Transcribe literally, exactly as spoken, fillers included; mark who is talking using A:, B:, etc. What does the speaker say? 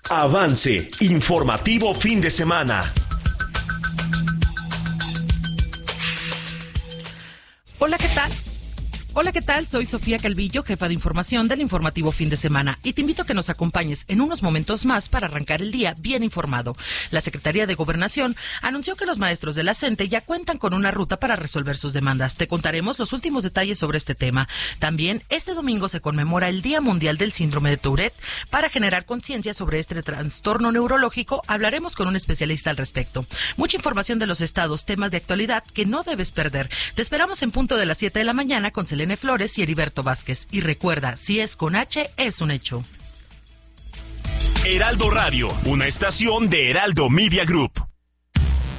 A: Avance informativo fin de semana.
B: Hola, ¿qué tal? Hola, ¿qué tal? Soy Sofía Calvillo, jefa de información del informativo fin de semana, y te invito a que nos acompañes en unos momentos más para arrancar el día bien informado. La Secretaría de Gobernación anunció que los maestros de la CENTE ya cuentan con una ruta para resolver sus demandas. Te contaremos los últimos detalles sobre este tema. También este domingo se conmemora el Día Mundial del Síndrome de Tourette. Para generar conciencia sobre este trastorno neurológico, hablaremos con un especialista al respecto. Mucha información de los estados, temas de actualidad que no debes perder. Te esperamos en punto de las siete de la mañana con Selene Flores y Heriberto Vázquez. Y recuerda, si es con H, es un hecho.
A: Heraldo Radio, una estación de Heraldo Media Group.